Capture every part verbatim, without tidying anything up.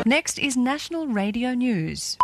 Next is National Radio News.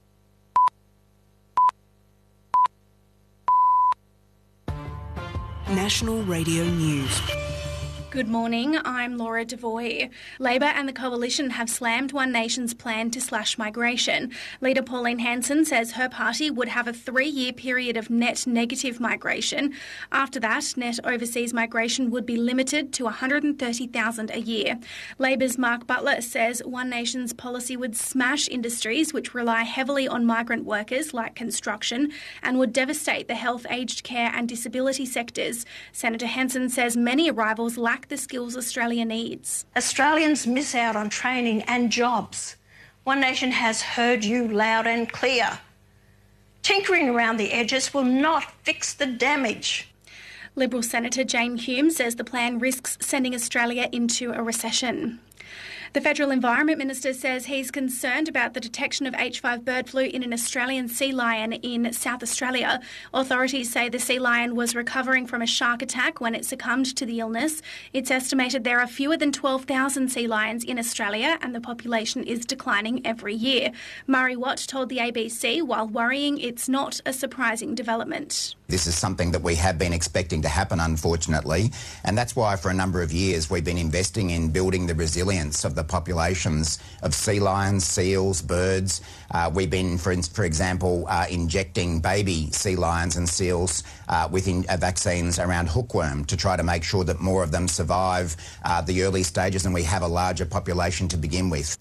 National Radio News. Good morning, I'm Laura Devoy. Labor and the Coalition have slammed One Nation's plan to slash migration. Leader Pauline Hanson says her party would have a three-year period of net negative migration. After that, net overseas migration would be limited to one hundred thirty thousand a year. Labor's Mark Butler says One Nation's policy would smash industries which rely heavily on migrant workers like construction and would devastate the health, aged care and disability sectors. Senator Hanson says many arrivals lack the skills Australia needs. Australians miss out on training and jobs. One Nation has heard you loud and clear. Tinkering around the edges will not fix the damage. Liberal Senator Jane Hume says the plan risks sending Australia into a recession. The Federal Environment Minister says he's concerned about the detection of H five bird flu in an Australian sea lion in South Australia. Authorities say the sea lion was recovering from a shark attack when it succumbed to the illness. It's estimated there are fewer than twelve thousand sea lions in Australia and the population is declining every year. Murray Watt told the A B C, while worrying, it's not a surprising development. This is something that we have been expecting to happen, unfortunately, and that's why for a number of years we've been investing in building the resilience of the populations of sea lions, seals, birds. Uh, we've been, for, for example, uh, injecting baby sea lions and seals uh, with in, uh, vaccines around hookworm to try to make sure that more of them survive uh, the early stages and we have a larger population to begin with.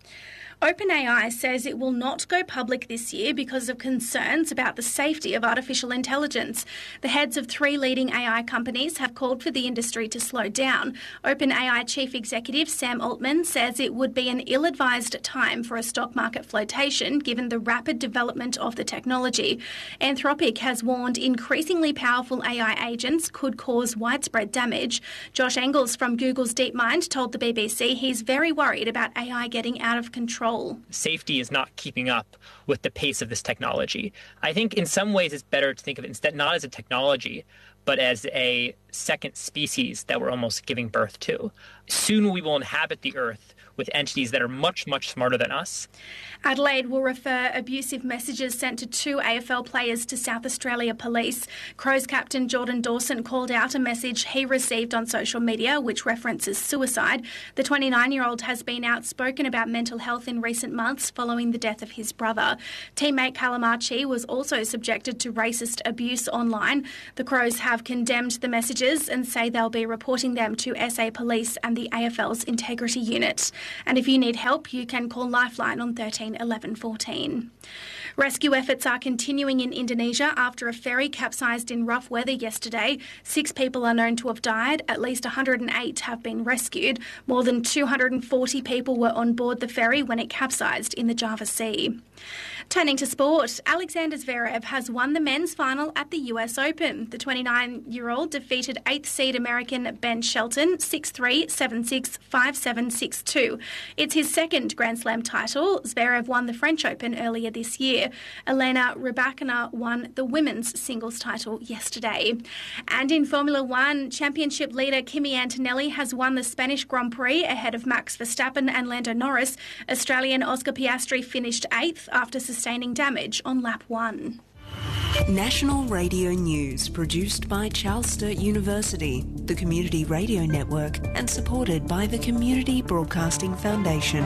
OpenAI says it will not go public this year because of concerns about the safety of artificial intelligence. The heads of three leading A I companies have called for the industry to slow down. OpenAI Chief Executive Sam Altman says it would be an ill-advised time for a stock market flotation given the rapid development of the technology. Anthropic has warned increasingly powerful A I agents could cause widespread damage. Josh Engels from Google's DeepMind told the B B C he's very worried about A I getting out of control. Safety is not keeping up with the pace of this technology. I think in some ways it's better to think of it instead not as a technology, but as a second species that we're almost giving birth to. Soon we will inhabit the Earth with entities that are much, much smarter than us. Adelaide will refer abusive messages sent to two A F L players to South Australia Police. Crows captain Jordan Dawson called out a message he received on social media which references suicide. The twenty-nine-year-old has been outspoken about mental health in recent months following the death of his brother. Teammate Calamachi was also subjected to racist abuse online. The Crows have condemned the messages and say they'll be reporting them to S A Police and the A F L's Integrity Unit. And if you need help, you can call Lifeline on thirteen eleven fourteen. Rescue efforts are continuing in Indonesia after a ferry capsized in rough weather yesterday. Six people are known to have died. At least one hundred eight have been rescued. More than two hundred forty people were on board the ferry when it capsized in the Java Sea. Turning to sport, Alexander Zverev has won the men's final at the U S Open. The twenty-nine-year-old defeated eighth seed American Ben Shelton six three, seven six, five seven, six two. It's his second Grand Slam title. Zverev won the French Open earlier this year. Elena Rybakina won the women's singles title yesterday. And in Formula One, championship leader Kimi Antonelli has won the Spanish Grand Prix ahead of Max Verstappen and Lando Norris. Australian Oscar Piastri finished eighth after sustaining damage on lap one. National Radio News, produced by Charles Sturt University, the Community Radio Network, and supported by the Community Broadcasting Foundation.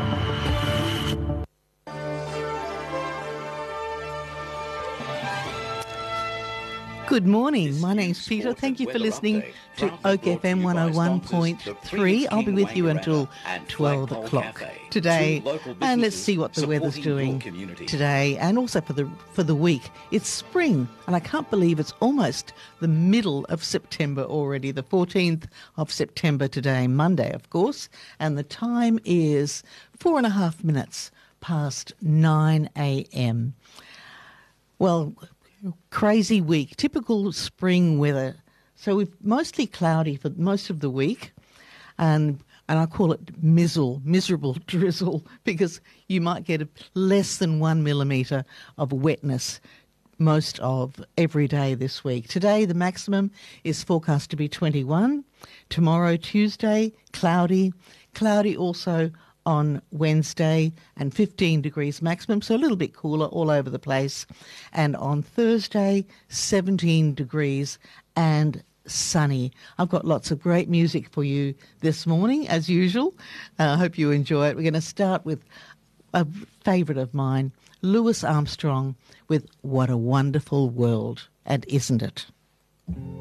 Good morning. My name's Peter. Thank you for listening to Oak F M one oh one point three. I'll be with you until twelve o'clock today. And let's see what the weather's doing today and also for the for the week. It's spring, and I can't believe it's almost the middle of September already, the fourteenth of September today, Monday, of course. And the time is four and a half minutes past nine a.m. Well, crazy week, typical spring weather. So we're mostly cloudy for most of the week, and and I call it mizzle, miserable drizzle, because you might get less than one millimetre of wetness most of every day this week. Today the maximum is forecast to be twenty-one. Tomorrow, Tuesday, cloudy, cloudy also on Wednesday and fifteen degrees maximum, so a little bit cooler all over the place. And on Thursday, seventeen degrees and sunny. I've got lots of great music for you this morning, as usual. I uh, hope you enjoy it. We're going to start with a favourite of mine, Louis Armstrong, with What a Wonderful World, and isn't it?